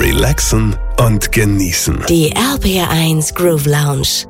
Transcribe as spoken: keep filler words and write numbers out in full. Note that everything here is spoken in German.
relaxen und genießen. Die R P R eins Groove Lounge.